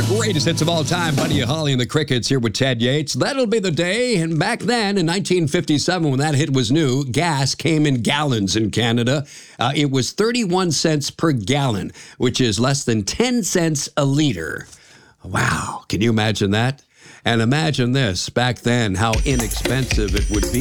Greatest hits of all time, Buddy Holly and the Crickets here with Ted Yates. That'll be the day. And back then, in 1957, when that hit was new, gas came in gallons in Canada. It was 31 cents per gallon, which is less than 10 cents a liter. Wow. Can you imagine that? And imagine this, back then, how inexpensive it would be.